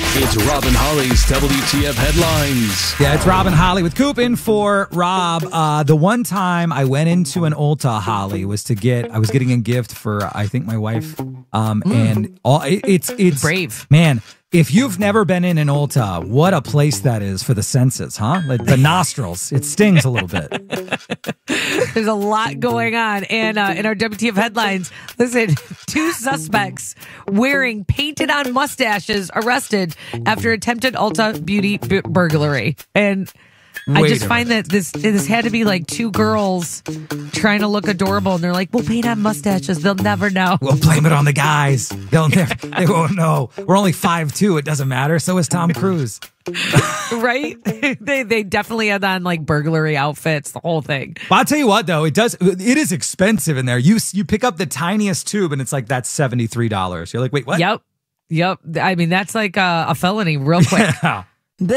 It's Rob and Holly's WTF headlines. Yeah, it's Rob and Holly with Coop in for Rob. The one time I went into an Ulta, Holly, was I was getting a gift for, I think, my wife. And it's brave. Man, if you've never been in an Ulta, what a place that is for the senses, huh? Like the nostrils. It stings a little bit. There's a lot going on. And in our WTF headlines, listen, 2 suspects wearing painted on mustaches arrested after attempted Ulta beauty burglary. And I just find that this had to be like 2 girls trying to look adorable, and they're like, "We'll paint on mustaches; they'll never know." We'll blame it on the guys. They won't know. We're only 5'2". It doesn't matter. So is Tom Cruise. Right? They definitely had on like burglary outfits, the whole thing. Well, I'll tell you what, though, it is expensive in there. You pick up the tiniest tube, and it's like that's $73. You're like, wait, what? Yep. I mean, that's like a felony real quick. Yeah.